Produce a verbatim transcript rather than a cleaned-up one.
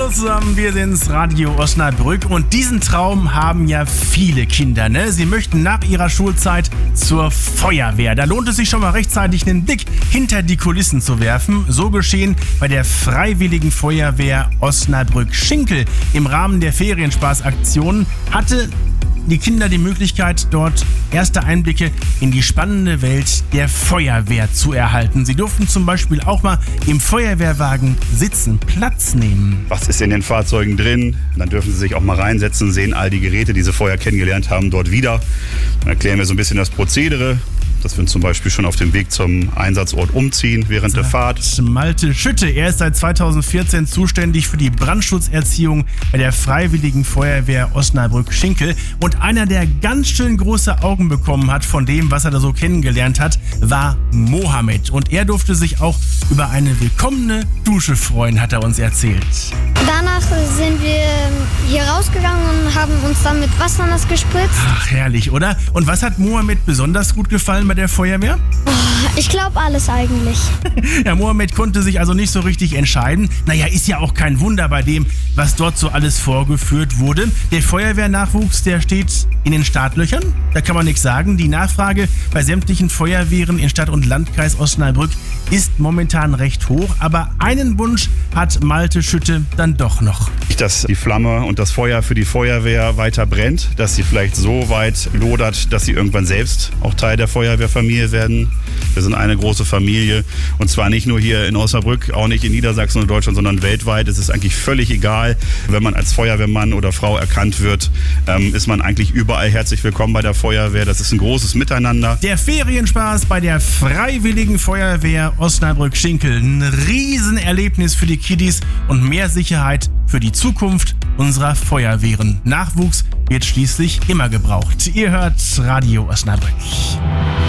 Hallo zusammen, wir sind's, Radio Osnabrück, und diesen Traum haben ja viele Kinder, ne? Sie möchten nach ihrer Schulzeit zur Feuerwehr. Da lohnt es sich schon mal rechtzeitig einen Blick hinter die Kulissen zu werfen. So geschehen bei der Freiwilligen Feuerwehr Osnabrück-Schinkel. Im Rahmen der Ferienspaßaktion hatte die Kinder die Möglichkeit, dort erste Einblicke in die spannende Welt der Feuerwehr zu erhalten. Sie durften zum Beispiel auch mal im Feuerwehrwagen sitzen, Platz nehmen. Was ist in den Fahrzeugen drin? Dann dürfen sie sich auch mal reinsetzen, sehen all die Geräte, die sie vorher kennengelernt haben, dort wieder. Dann erklären wir so ein bisschen das Prozedere, dass wir uns zum Beispiel schon auf dem Weg zum Einsatzort umziehen während der Fahrt. Malte Schütte, er ist seit zweitausendvierzehn zuständig für die Brandschutzerziehung bei der Freiwilligen Feuerwehr Osnabrück-Schinkel. Und einer, der ganz schön große Augen bekommen hat von dem, was er da so kennengelernt hat, war Mohammed. Und er durfte sich auch über eine willkommene Dusche freuen, hat er uns erzählt. Danach sind wir hier rausgegangen und haben uns dann mit Wasser nass gespritzt. Ach, herrlich, oder? Und was hat Mohammed besonders gut gefallen bei der Feuerwehr? Ich glaube alles eigentlich. Ja, Mohammed konnte sich also nicht so richtig entscheiden. Naja, ist ja auch kein Wunder bei dem, was dort so alles vorgeführt wurde. Der Feuerwehrnachwuchs, der steht in den Startlöchern. Da kann man nichts sagen. Die Nachfrage bei sämtlichen Feuerwehren in Stadt und Landkreis Osnabrück ist momentan recht hoch. Aber einen Wunsch hat Malte Schütte dann doch noch. Dass die Flamme und das Feuer für die Feuerwehr weiter brennt, dass sie vielleicht so weit lodert, dass sie irgendwann selbst auch Teil der Feuerwehrfamilie werden. Wir sind eine große Familie, und zwar nicht nur hier in Osnabrück, auch nicht in Niedersachsen oder Deutschland, sondern weltweit. Es ist eigentlich völlig egal, wenn man als Feuerwehrmann oder Frau erkannt wird, ähm, ist man eigentlich überall herzlich willkommen bei der Feuerwehr. Das ist ein großes Miteinander. Der Ferienspaß bei der Freiwilligen Feuerwehr Osnabrück-Schinkel. Ein Riesenerlebnis für die Kiddies und mehr Sicherheit für die Zukunft unserer Feuerwehren. Nachwuchs wird schließlich immer gebraucht. Ihr hört Radio Osnabrück.